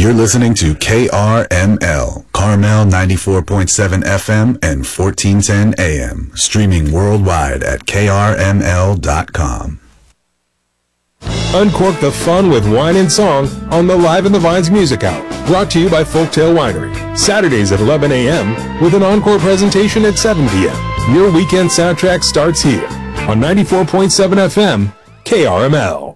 You're listening to KRML, Carmel 94.7 FM and 1410 AM, streaming worldwide at krml.com. Uncork the fun with wine and song on the Live in the Vines Music Hour, brought to you by Folktail Winery. Saturdays at 11 a.m. with an encore presentation at 7 p.m. Your weekend soundtrack starts here on 94.7 FM, KRML.